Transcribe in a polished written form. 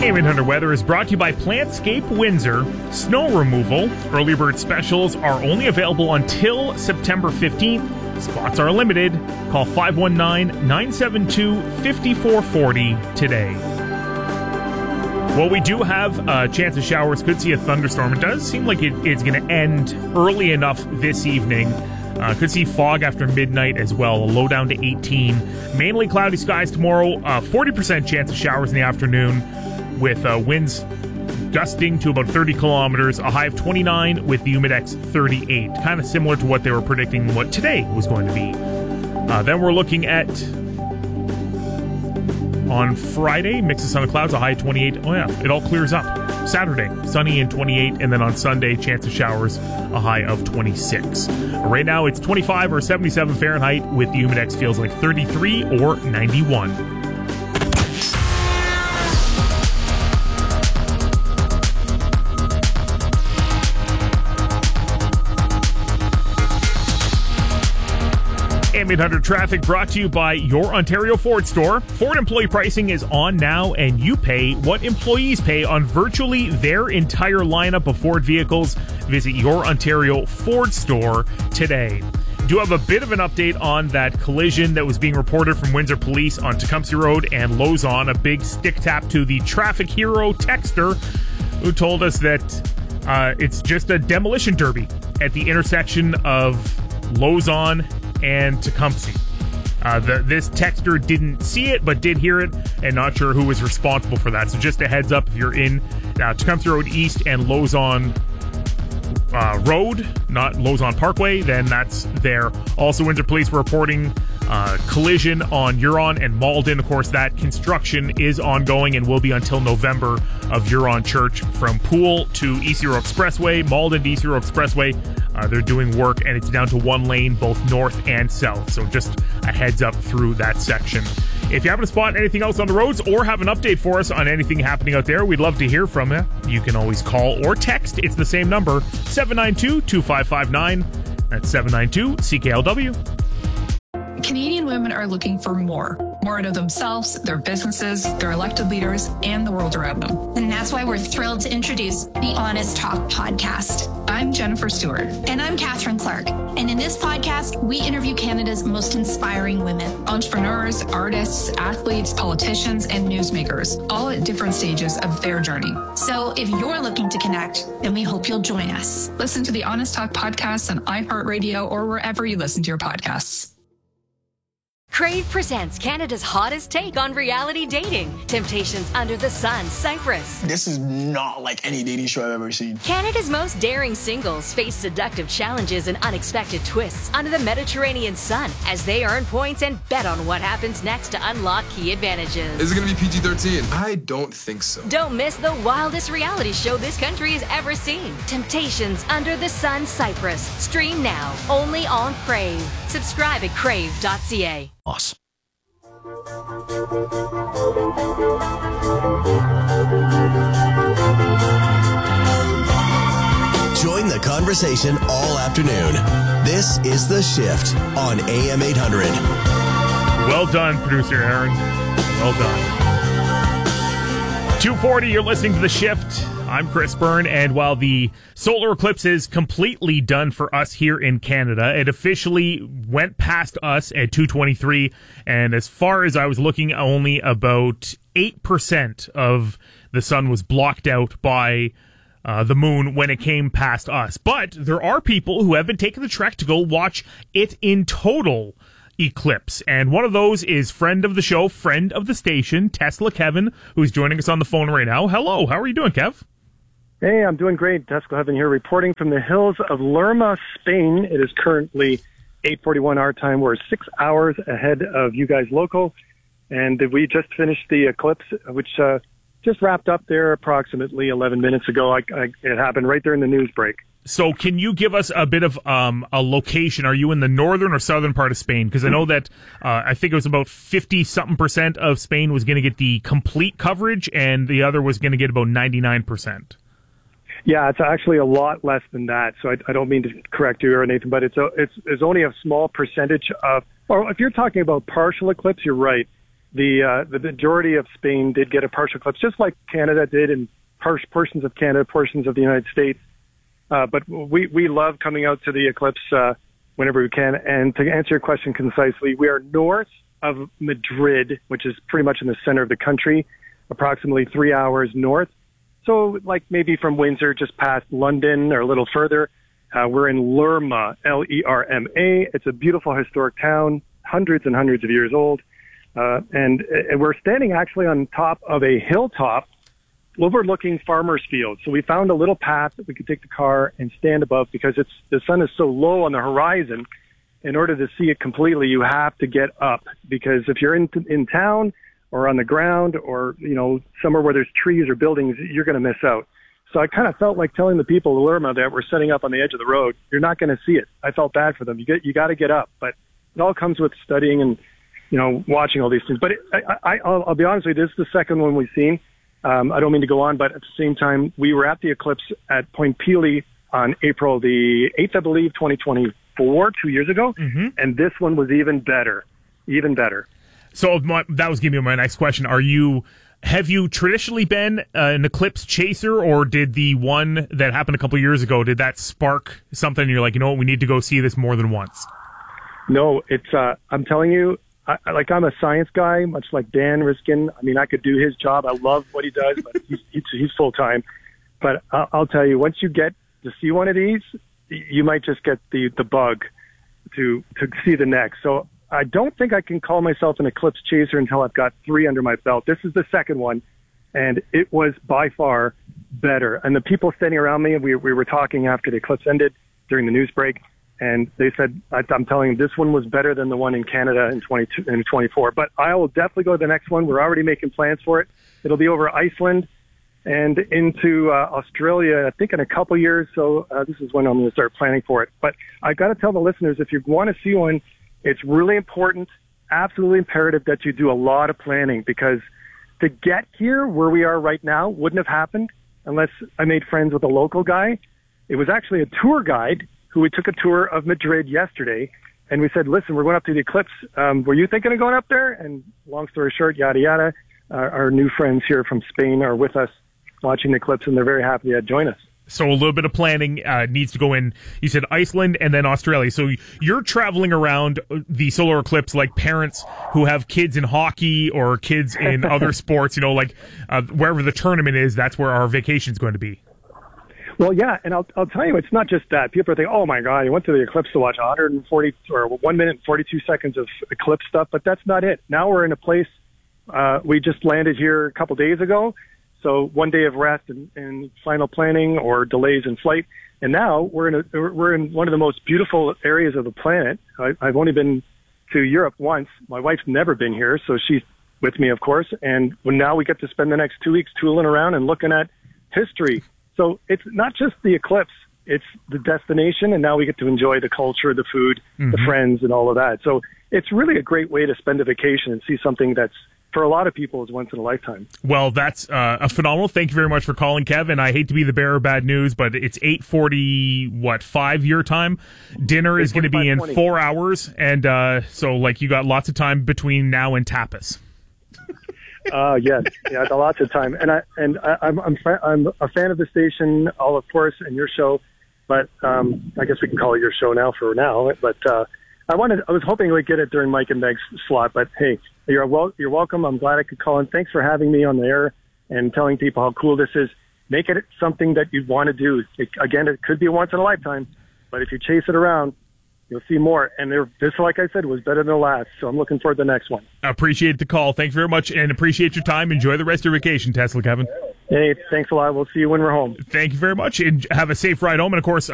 AM800 weather is brought to you by Plantscape Windsor. Snow removal. Early bird specials are only available until September 15th. Spots are limited. Call 519-972-5440 today. Well, we do have a chance of showers. Could see a thunderstorm. It does seem like it's going to end early enough this evening. Could see fog after midnight as well. A low down to 18. Mainly cloudy skies tomorrow. 40% chance of showers in the afternoon with winds gusting to about 30 kilometers. A high of 29 with the Humidex 38. Kind of similar to what they were predicting what today was going to be. Then we're looking at on Friday, mix of sun and clouds, a high of 28. Oh yeah, it all clears up. Saturday, sunny and 28, and then on Sunday, chance of showers, a high of 26. Right now, it's 25 or 77 Fahrenheit with the Humidex feels like 33 or 91. AM800 traffic brought to you by your Ontario Ford store. Ford employee pricing is on now, and you pay what employees pay on virtually their entire lineup of Ford vehicles. Visit your Ontario Ford store today. Do have a bit of an update on that collision that was being reported from Windsor Police on Tecumseh Road and Lauson. A big stick tap to the traffic hero texter who told us that it's just a demolition derby at the intersection of Lauson and Tecumseh. This texter didn't see it, but did hear it, and not sure who was responsible for that. So just a heads up, if you're in Tecumseh Road East and Lauson Road, not Lauson Parkway, then that's there. Also, Windsor Police were reporting collision on Huron and Malden. Of course, that construction is ongoing and will be until November of Huron Church from Poole to East Hero Expressway, Malden to East Hero Expressway. They're doing work, and it's down to one lane, both north and south. So just a heads up through that section. If you happen to spot anything else on the roads or have an update for us on anything happening out there, we'd love to hear from you. You can always call or text. It's the same number, 792-2559. That's 792-CKLW. Canadian women are looking for more out of themselves, their businesses, their elected leaders, and the world around them. And that's why we're thrilled to introduce the Honest Talk podcast. I'm Jennifer Stewart. And I'm Catherine Clark. And in this podcast, we interview Canada's most inspiring women. Entrepreneurs, artists, athletes, politicians, and newsmakers, all at different stages of their journey. So if you're looking to connect, then we hope you'll join us. Listen to the Honest Talk podcast on iHeartRadio or wherever you listen to your podcasts. Crave presents Canada's hottest take on reality dating. Temptations Under the Sun, Cyprus. This is not like any dating show I've ever seen. Canada's most daring singles face seductive challenges and unexpected twists under the Mediterranean sun as they earn points and bet on what happens next to unlock key advantages. Is it going to be PG-13? I don't think so. Don't miss the wildest reality show this country has ever seen. Temptations Under the Sun, Cyprus. Stream now, only on Crave. Subscribe at crave.ca. Awesome. Join the conversation all afternoon. This is The Shift on AM 800. Well done, producer Aaron. Well done. 2:40, you're listening to The Shift. I'm Chris Byrne, and while the solar eclipse is completely done for us here in Canada, it officially went past us at 2:23, and as far as I was looking, only about 8% of the sun was blocked out by the moon when it came past us. But there are people who have been taking the trek to go watch it in total eclipse, and one of those is friend of the show, friend of the station, Tesla Kevin, who's joining us on the phone right now. Hello, how are you doing, Kev? Hey, I'm doing great. Tesla Kevin here, reporting from the hills of Lerma, Spain. It is currently 8:41 our time. We're 6 hours ahead of you guys local, and we just finished the eclipse, which just wrapped up there approximately 11 minutes ago. It happened right there in the news break. So can you give us a bit of a location? Are you in the northern or southern part of Spain? Because I know that I think it was about 50-something% of Spain was going to get the complete coverage, and the other was going to get about 99%. Yeah, it's actually a lot less than that. So I don't mean to correct you or anything, but it's only a small percentage of, or if you're talking about partial eclipse, you're right. the majority of Spain did get a partial eclipse, just like Canada did, and portions of Canada, portions of the United States. But we love coming out to the eclipse whenever we can. And to answer your question concisely, we are north of Madrid, which is pretty much in the center of the country, approximately 3 hours north. So like maybe from Windsor, just past London or a little further. We're in Lerma, Lerma. It's a beautiful historic town, hundreds and hundreds of years old. And we're standing actually on top of a hilltop overlooking farmers' fields. So we found a little path that we could take the car and stand above because the sun is so low on the horizon. In order to see it completely, you have to get up, because if you're in town or on the ground or, somewhere where there's trees or buildings, you're going to miss out. So I kind of felt like telling the people of Lerma that we're setting up on the edge of the road, you're not going to see it. I felt bad for them. You got to get up, but it all comes with studying and, watching all these things. But I'll be honest with you, this is the second one we've seen. I don't mean to go on, but at the same time, we were at the eclipse at Point Pelee on April the 8th, I believe, 2024, 2 years ago. Mm-hmm. And this one was even better. So that was going to be my next question. Have you traditionally been an eclipse chaser, or did the one that happened a couple of years ago, did that spark something and you're like, we need to go see this more than once? No, it's, I'm telling you, I'm a science guy, much like Dan Riskin. I mean, I could do his job. I love what he does, but he's full time. But I'll tell you, once you get to see one of these, you might just get the bug to see the next. So I don't think I can call myself an eclipse chaser until I've got 3 under my belt. This is the second one, and it was by far better. And the people standing around me, we were talking after the eclipse ended during the news break, and they said, I'm telling you, this one was better than the one in Canada in 24. But I will definitely go to the next one. We're already making plans for it. It'll be over Iceland and into Australia, I think, in a couple years. So this is when I'm going to start planning for it. But I got to tell the listeners, if you want to see one, it's really important, absolutely imperative that you do a lot of planning, because to get here where we are right now wouldn't have happened unless I made friends with a local guy. It was actually a tour guide who we took a tour of Madrid yesterday, and we said, listen, we're going up to the eclipse. Were you thinking of going up there? And long story short, yada, yada, our new friends here from Spain are with us watching the eclipse, and they're very happy to join us. So a little bit of planning needs to go in. You said Iceland and then Australia. So you're traveling around the solar eclipse like parents who have kids in hockey or kids in other sports, wherever the tournament is, that's where our vacation is going to be. Well, yeah, and I'll tell you, it's not just that. People are thinking, oh, my God, you went to the eclipse to watch 140 or 1 minute and 42 seconds of eclipse stuff, but that's not it. Now we're in a place, we just landed here a couple days ago, so 1 day of rest and final planning or delays in flight, and now we're in one of the most beautiful areas of the planet. I've only been to Europe once. My wife's never been here, so she's with me, of course, and now we get to spend the next 2 weeks tooling around and looking at history. So it's not just the eclipse, it's the destination, and now we get to enjoy the culture, the food, mm-hmm. the friends, and all of that. So it's really a great way to spend a vacation and see something that's, for a lot of people, is once in a lifetime. Well, that's a phenomenal. Thank you very much for calling, Kevin. I hate to be the bearer of bad news, but it's 8:40, 5 your time. Dinner is going to be in 4 hours, and so you got lots of time between now and tapas. Yes, yeah, lots of time, and I'm a fan of the station, of course, and your show, but I guess we can call it your show now for now. But I was hoping we'd get it during Mike and Meg's slot, but hey, you're welcome. I'm glad I could call in. Thanks for having me on the air and telling people how cool this is. Make it something that you want to do. Again, it could be once in a lifetime, but if you chase it around, you'll see more. And this, like I said, was better than the last. So I'm looking forward to the next one. Appreciate the call. Thanks very much, and appreciate your time. Enjoy the rest of your vacation, Tesla Kevin. Hey, thanks a lot. We'll see you when we're home. Thank you very much, and have a safe ride home. And, of course,